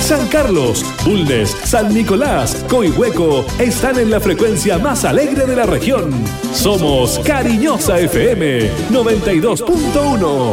San Carlos, Bulnes, San Nicolás, Coihueco están en la frecuencia más alegre de la región. Somos Cariñosa FM 92.1.